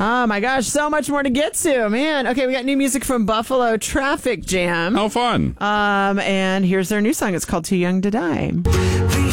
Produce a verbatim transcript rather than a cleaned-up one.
Oh my gosh, so much more to get to, man. Okay, we got new music from Buffalo Traffic Jam. How fun. Um, and here's their new song. It's called Too Young to Die.